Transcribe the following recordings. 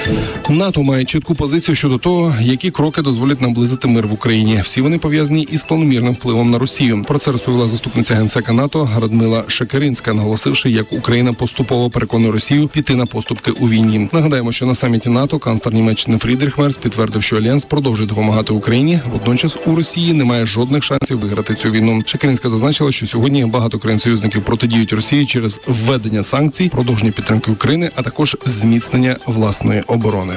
НАТО має чітку позицію щодо того, які кроки дозволять наблизити мир в Україні. Всі вони пов'язані із планомірним впливом на Росію. Про це розповіла заступниця генсека НАТО Радмила Шекеринська, наголосивши, як Україна поступово переконує Росію піти на поступки у війні. Нагадаємо, що на саміті НАТО канцлер Німеччини Фрідріх Мерц підтвердив, що Альянс продовжує допомагати Україні. Водночас у Росії немає жодних шансів виграти цю війну. Шекеринська зазначила, що сьогодні багато країн-союзників протидіють Росії через введення санкцій, продовження підтримки України, а також зміцнення власної оборони.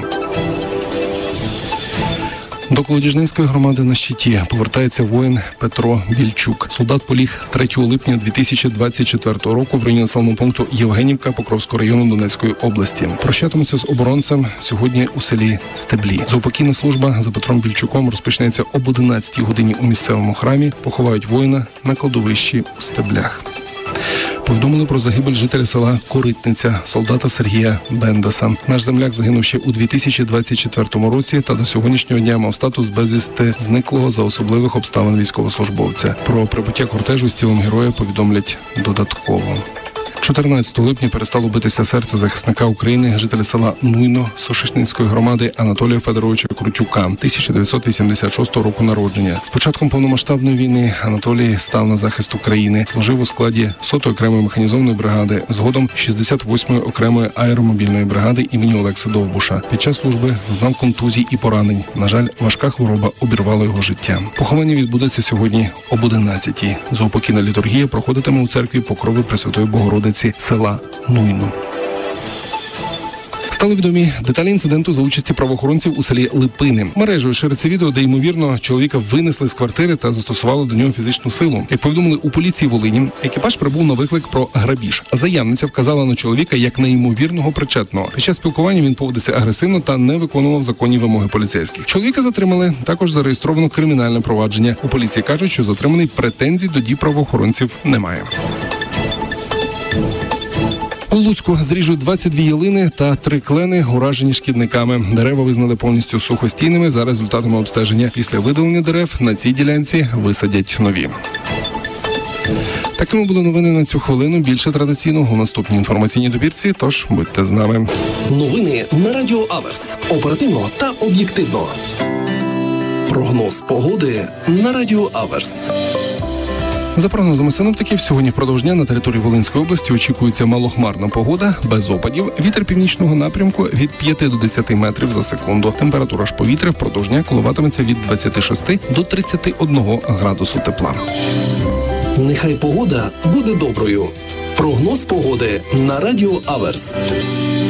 До Колодіжненської громади на Щиті повертається воїн Петро Більчук. Солдат поліг 3 липня 2024 року в районі населеного пункту Євгенівка Покровського району Донецької області. Прощатимуться з оборонцем сьогодні у селі Стеблі. Заупокійна служба за Петром Більчуком розпочнеться об 11 годині у місцевому храмі. Поховають воїна на кладовищі у Стеблях. Повідомили про загибель жителя села Коритниця, солдата Сергія Бендаса. Наш земляк загинув ще у 2024 році та до сьогоднішнього дня мав статус безвісти зниклого за особливих обставин військовослужбовця. Про прибуття кортежу з тілом героя повідомлять додатково. 14 липня перестало битися серце захисника України, жителя села Нуйно Сошишнинської громади Анатолія Федоровича Крутюка, 1986 року народження. З початком повномасштабної війни Анатолій став на захист України, служив у складі 100-ї окремої механізованої бригади, згодом 68-ї окремої аеромобільної бригади імені Олекси Довбуша. Під час служби зазнав контузій і поранень. На жаль, важка хвороба обірвала його життя. Поховання відбудеться сьогодні об 11-й. Заупокійна літургія проходитиме у церкві Покрови Пресвятої Богородиці села Нуйно. Стали відомі деталі інциденту за участі правоохоронців у селі Липини. Мережею шириться відео, де, ймовірно, чоловіка винесли з квартири та застосували до нього фізичну силу. Як повідомили у поліції Волині, екіпаж прибув на виклик про грабіж. Заявниця вказала на чоловіка як на ймовірного причетного. Під час спілкування він поводився агресивно та не виконував законні вимоги поліцейських. Чоловіка затримали. Також зареєстровано кримінальне провадження. У поліції кажуть, що затриманий претензій до дій правоохоронців немає. У Луцьку зріжуть 22 ялини та 3 клени, уражені шкідниками. Дерева визнали повністю сухостійними за результатами обстеження. Після видалення дерев на цій ділянці висадять нові. Такими були новини на цю хвилину. Більше традиційно у наступній інформаційній добірці, тож будьте з нами. Новини на Радіо Аверс. Оперативно та об'єктивно. Прогноз погоди на Радіо Аверс. За прогнозами синоптиків, сьогодні впродовж дня на території Волинської області очікується малохмарна погода, без опадів, вітер північного напрямку від 5 до 10 метрів за секунду. Температура ж повітря впродовж дня коливатиметься від 26 до 31 градусу тепла. Нехай погода буде доброю. Прогноз погоди на Радіо Аверс.